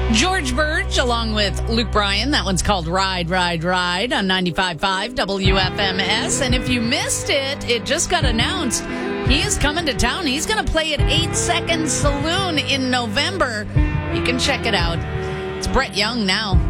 George Burge along with Luke Bryan. That one's called Ride, Ride, Ride on 95.5 WFMS. And if you missed it, it just got announced. He is coming to town. He's going to play at 8 Second Saloon in November. You can check it out. It's Brett Young now.